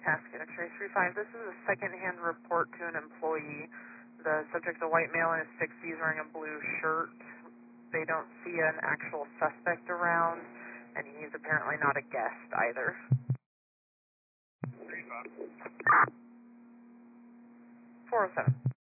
Casket X-ray 35. This is a second-hand report to an employee. The subject's a white male in his 60s wearing a blue shirt. They don't see an actual suspect around, and he's apparently not a guest either. 407.